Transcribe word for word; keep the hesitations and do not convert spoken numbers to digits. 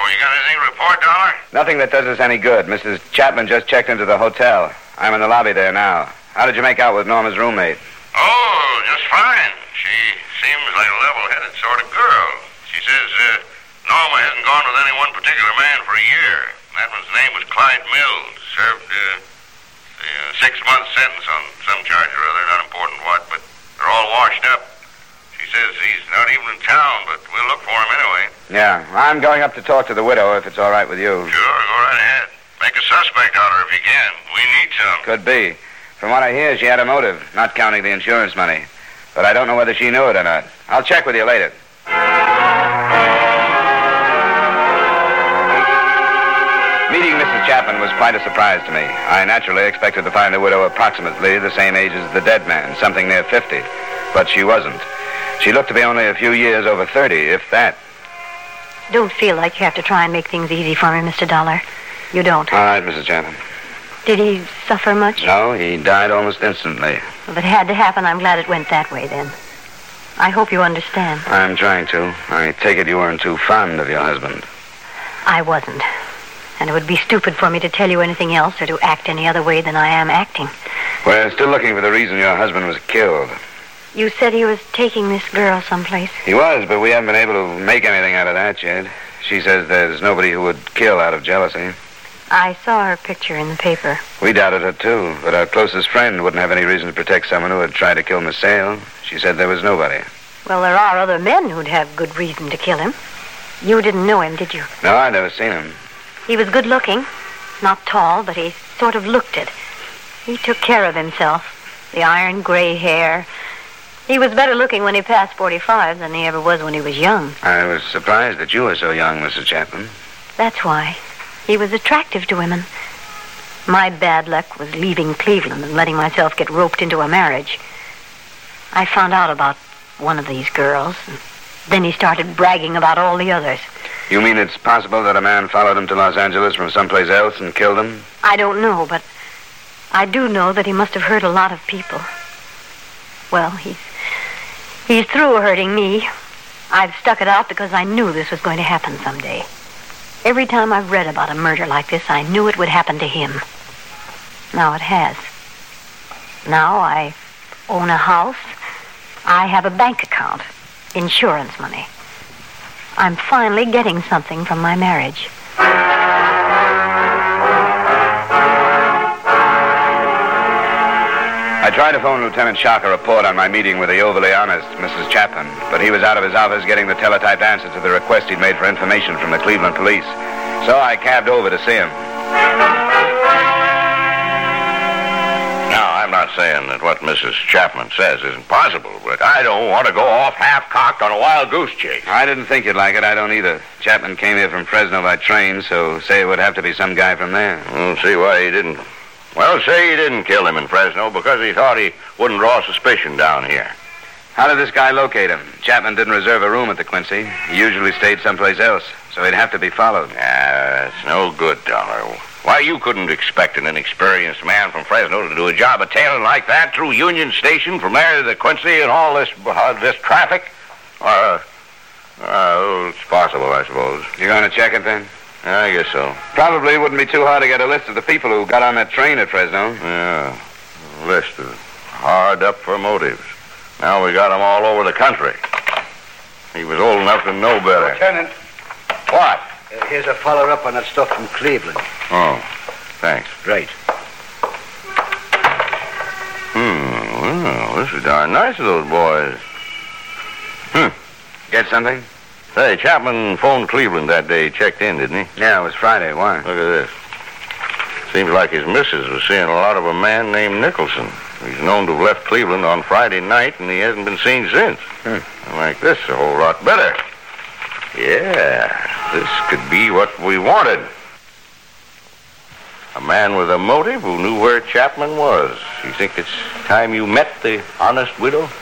Oh, you got anything to report, Dollar? Nothing that does us any good. Missus Chapman just checked into the hotel. I'm in the lobby there now. How did you make out with Norma's roommate? Oh, just fine. She seems like a level-headed sort of girl. She says uh, Norma hasn't gone with any one particular man for a year. That one's name was Clyde Mills. Served uh, a six-month sentence on some charge or other, not important what, but they're all washed up. She says he's not even in town, but we'll look for him anyway. Yeah, I'm going up to talk to the widow if it's all right with you. Sure, go right ahead. Make a suspect out of her if you can. We need some. Could be. From what I hear, she had a motive, not counting the insurance money. But I don't know whether she knew it or not. I'll check with you later. Meeting Missus Chapman was quite a surprise to me. I naturally expected to find the widow approximately the same age as the dead man, something near fifty. But she wasn't. She looked to be only a few years over thirty, if that. Don't feel like you have to try and make things easy for me, Mister Dollar. You don't. All right, Missus Chapman. Did he suffer much? No, he died almost instantly. If it had to happen, I'm glad it went that way then. I hope you understand. I'm trying to. I take it you weren't too fond of your husband. I wasn't. And it would be stupid for me to tell you anything else or to act any other way than I am acting. We're still looking for the reason your husband was killed. You said he was taking this girl someplace. He was, but we haven't been able to make anything out of that yet. She says there's nobody who would kill out of jealousy. I saw her picture in the paper. We doubted her, too, but our closest friend wouldn't have any reason to protect someone who had tried to kill Miss Sale. She said there was nobody. Well, there are other men who'd have good reason to kill him. You didn't know him, did you? No, I'd never seen him. He was good-looking. Not tall, but he sort of looked it. He took care of himself. The iron gray hair. He was better looking when he passed forty-five than he ever was when he was young. I was surprised that you were so young, Missus Chapman. That's why. He was attractive to women. My bad luck was leaving Cleveland and letting myself get roped into a marriage. I found out about one of these girls, and then he started bragging about all the others. You mean it's possible that a man followed him to Los Angeles from someplace else and killed him? I don't know, but I do know that he must have hurt a lot of people. Well, he's, he's through hurting me. I've stuck it out because I knew this was going to happen someday. Every time I've read about a murder like this, I knew it would happen to him. Now it has. Now I own a house. I have a bank account. Insurance money. I'm finally getting something from my marriage. I tried to phone Lieutenant Shock a report on my meeting with the overly honest Missus Chapman, but he was out of his office getting the teletyped answer to the request he'd made for information from the Cleveland police. So I cabbed over to see him. Now, I'm not saying that what Missus Chapman says isn't possible, but I don't want to go off half-cocked on a wild goose chase. I didn't think you'd like it. I don't either. Chapman came here from Fresno by train, so say it would have to be some guy from there. We'll see why he didn't. Well, say he didn't kill him in Fresno because he thought he wouldn't draw suspicion down here. How did this guy locate him? Chapman didn't reserve a room at the Quincy. He usually stayed someplace else, so he'd have to be followed. Ah, that's no good, Dollar. Why, you couldn't expect an inexperienced man from Fresno to do a job of tailing like that through Union Station from there to the Quincy and all this uh, this traffic? Uh, uh, it's possible, I suppose. You going to check it then? I guess so. Probably wouldn't be too hard to get a list of the people who got on that train at Fresno. Yeah, a list of hard up for motives. Now we got them all over the country. He was old enough to know better. Lieutenant. What? Uh, here's a follow-up on that stuff from Cleveland. Oh, thanks. Great. Hmm, well, this is darn nice of those boys. Hmm. Get something? Say, Chapman phoned Cleveland that day. He checked in, didn't he? Yeah, it was Friday. Why? Look at this. Seems like his missus was seeing a lot of a man named Nicholson. He's known to have left Cleveland on Friday night, and he hasn't been seen since. Hmm. I like this a whole lot better. Yeah, this could be what we wanted. A man with a motive who knew where Chapman was. You think it's time you met the honest widow?